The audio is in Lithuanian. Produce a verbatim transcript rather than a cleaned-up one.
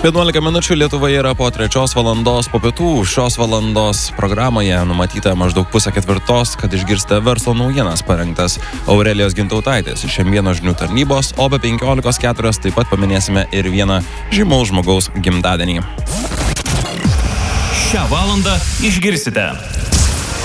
vienuolika minučių Lietuvoje yra po trečios valandos po pietų. Šios valandos programoje numatyta maždaug pusę ketvirtos, kad išgirsite verslo naujienas parengtas Aurelijos Gintautaitės iš M vienas žinių tarnybos, o be penkiolikos keturios taip pat paminėsime ir vieną žymaus žmogaus gimtadienį. Šią valandą išgirsite.